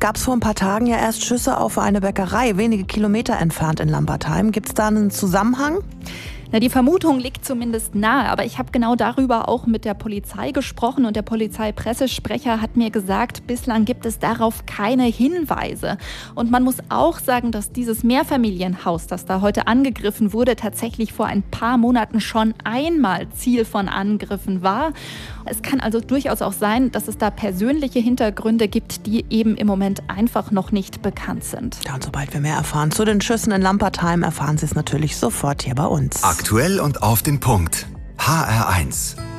gab es vor ein paar Tagen ja erst Schüsse auf eine Bäckerei, wenige Kilometer entfernt in Lambertheim. Gibt es da einen Zusammenhang? Na, die Vermutung liegt zumindest nahe, aber ich habe genau darüber auch mit der Polizei gesprochen und der Polizeipressesprecher hat mir gesagt, bislang gibt es darauf keine Hinweise. Und man muss auch sagen, dass dieses Mehrfamilienhaus, das da heute angegriffen wurde, tatsächlich vor ein paar Monaten schon einmal Ziel von Angriffen war. Es kann also durchaus auch sein, dass es da persönliche Hintergründe gibt, die eben im Moment einfach noch nicht bekannt sind. Ja, und sobald wir mehr erfahren zu den Schüssen in Lambertheim, erfahren Sie es natürlich sofort hier bei uns. Aktuell und auf den Punkt. HR1.